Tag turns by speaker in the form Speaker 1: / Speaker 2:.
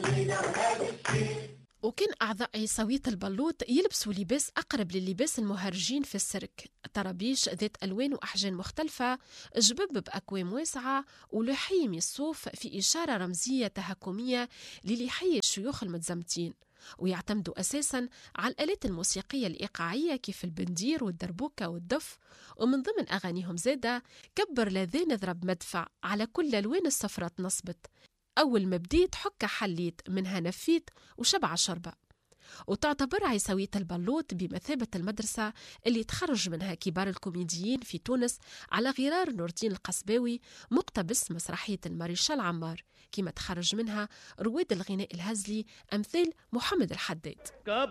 Speaker 1: وكان أعضاء عيساوية البلوط يلبسوا لباس أقرب للباس المهرجين في السيرك، طرابيش ذات ألوان وأحجام مختلفة، جبب بأكوام واسعة، ولحية من الصوف في إشارة رمزية تهكمية للحية الشيوخ المتزمتين، ويعتمدوا أساساً على الآلات الموسيقية الإيقاعية كيف البندير والدربوكة والدف. ومن ضمن أغانيهم زادة كبر لذان اضرب مدفع على كل ألوان الصفرة نصبت، أول ما بديت حكة حليت منها نفيت وشبع شربة. وتعتبر عيساوية البلوط بمثابة المدرسة اللي تخرج منها كبار الكوميديين في تونس، على غرار نور الدين القصباوي مقتبس مسرحية الماريشال عمار، كما تخرج منها رواد الغناء الهزلي أمثال محمد الحداد.